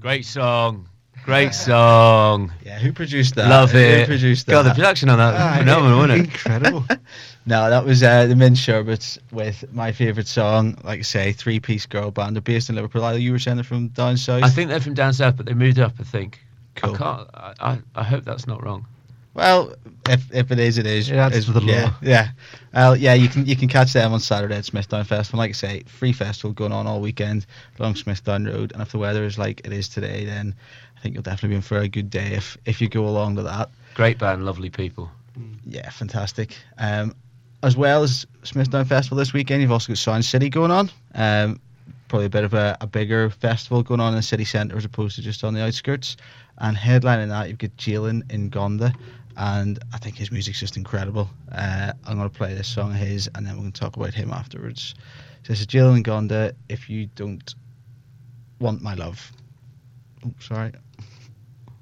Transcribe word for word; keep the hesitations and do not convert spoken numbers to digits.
Great song. Great song. Yeah, who produced that? Love Who it. produced that? God, the production on that Ah, phenomenal, wasn't it? Incredible. No, that was uh, the Mint Sherbets with my favourite song. Like I say, three-piece girl band. They're based in Liverpool. Either you were saying they're from down south. I think they're from down south, but they moved up. I think. Cool. I can't. I, I, I hope that's not wrong. Well, if if it is, it is. It adds It's- to the yeah, lore. yeah. Well, yeah, you can you can catch them on Saturday at Smithdown Festival. Like I say, free festival going on all weekend along Smithdown Road. And if the weather is like it is today, then I think you'll definitely be in for a good day if if you go along to that. Great band, lovely people. Yeah, fantastic. Um, as well as Smithdown Festival this weekend, you've also got Sound City going on. Um, probably a bit of a, a bigger festival going on in the city centre as opposed to just on the outskirts. And headlining that, you've got Jalen in Gonda, and I think his music's just incredible. Uh, I'm going to play this song of his, and then we're going to talk about him afterwards. So this is Jalen in Gonda, If You Don't Want My Love. Oh, sorry.